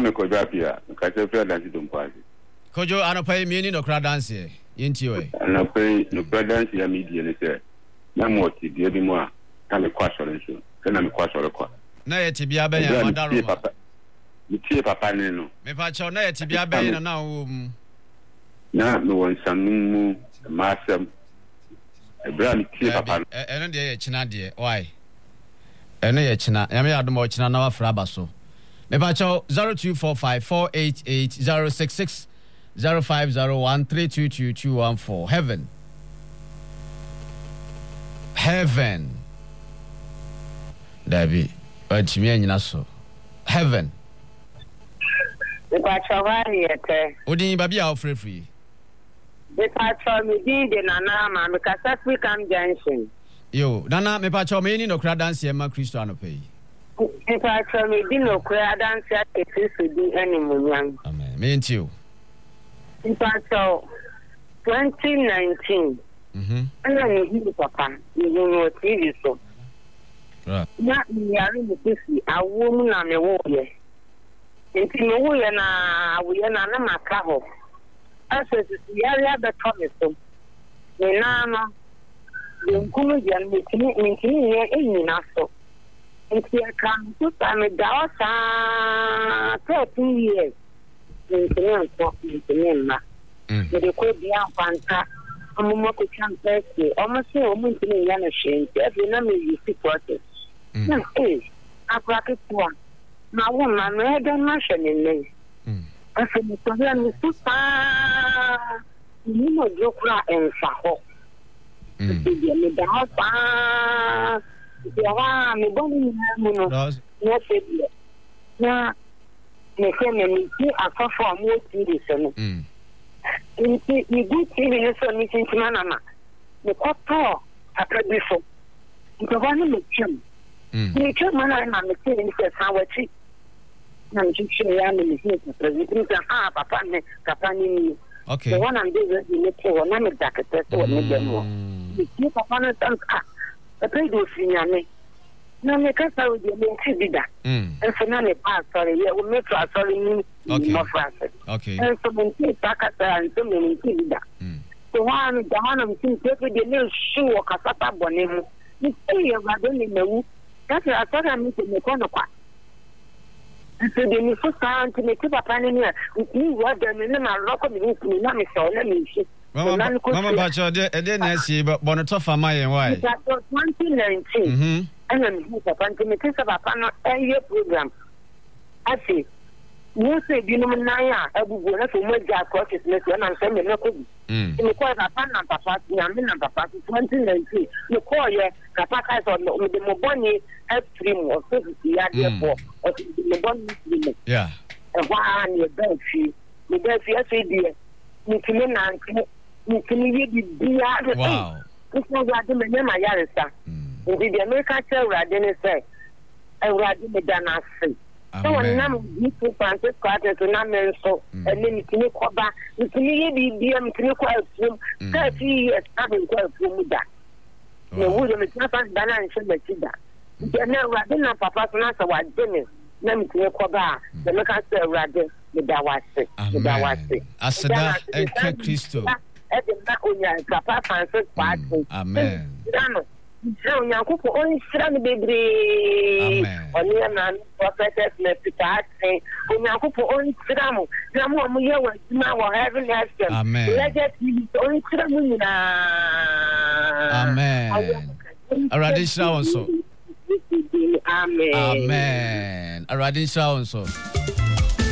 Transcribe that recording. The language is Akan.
me kojo apia ka se prayer dance dum kwase kojo anopai mi ni no kra dance yenti we anopai no prayer dance ya media ne se na mo ti die bi mo a ka me kwa sore so se na me kwa sore kwa na ye ti bia ben ya madaro mi tie papa ne no me pa cho na ye ti bia ben na wo na me won samu masem ebra mi tie papa eno de ye china de why eno ye china ya me adom china na wa fra ba so me pa cho 0245488066 0501322214 heaven Dabi otimi anyina so heaven Ipachawariete odin babi a ofrefri Ipachaw mi de nana ma me kasa African Junction yo nana me pa cho me ni no kra dance e ma Kristo anopai Ipachaw mi di no kra dance e Kristo di animunyam amen me ntio Ipachaw 2019 ana ni hi papa ni no TV so na yari mutisi awo mu na me wo ye enti me wo ye na awo ye na maka ho asese yari abeto me so ni na no nkunu je ntini ye enyi na so enti aka so ta me da osa 13 years ntini na de ko bia kwanta omo ko champese omo se omo ntini ya na shen ebi na me yi process na akwake kwa na wo na no ede na hwene ne afi ni to ya ni supa ni mo jokura enfa ho ti me da pa ya wa me boni na mu no no se bi na me se me ni ti afafo amu ti de se no nti ni guti ni so ni tintima na ma me kwato akabifo nti wa ni me twem ni twem na na me tin ni se sawachi na mchichi ya ni ni president ha papa ni okay the one and this ni te wona me dakete so ni demo ni papa na tanka e pe do finyane na me ka sa odi me ti bida so na me pa sorry ye o me tra sorry ni no france okay so me ti taka ta so me ti bida so one dahana me ti te de me shu o kasata bone mu ni ti ye ba do ni mewu ka se asara mi te me kono kwa so de ni so sant me ti papa ni ni wa de me na roko mi ni na me so na me shi mama ba cho de na si bono to fa mayen why 2019 ana mi papa me ti papa no eye program ati mo se bi no na ya abubu na so mo ja ko ke me so na so me na ko bi ni ko papa na papa ya me na papa 2019 ni ko ye papa ka so no de mo boni extreme o so ya de po o de boni ni yeah wa ni be fi ase die ni kini na ni kini ye bi bia wow ko ga de me ma ya resa ndi de America che urade ni se urade me dana se so na mi tu panse kwate to na me so ene ni kini koba ni kini ye bi bia mi kini kwa afum ka fi ye tabe kwa afum da ne wo de me tapa dana nse me ti da de na urade na papa so na se wa de me na mi kini koba de me ka se urade me da wase asada enka Kristo ede na onya papa panse kwate amen so nyakupo on sira ni bebre oni na prophetess me pitate nyakupo on sira mo na mo ye wa na wa heaven heaven legend on sira mo ni na amen already show so amen already show so